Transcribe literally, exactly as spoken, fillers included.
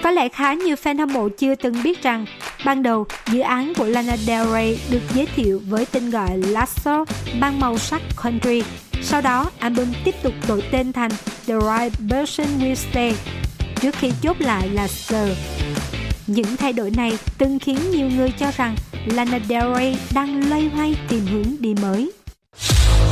Có lẽ khá nhiều fan hâm mộ chưa từng biết rằng ban đầu dự án của Lana Del Rey được giới thiệu với tên gọi Lasso mang màu sắc country. Sau đó, album tiếp tục đổi tên thành The Right Version Will Stay trước khi chốt lại là Sir. Những thay đổi này từng khiến nhiều người cho rằng Lana Del Rey đang loay hoay tìm hướng đi mới.